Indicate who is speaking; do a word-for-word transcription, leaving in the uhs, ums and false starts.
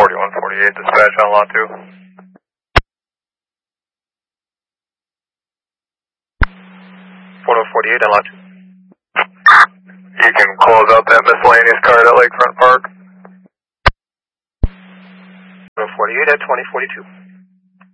Speaker 1: forty-one forty-eight, dispatch on lot two. forty-one forty-eight on lot two. You can close out that miscellaneous car at Lakefront Park.
Speaker 2: forty-eight at twenty forty-two.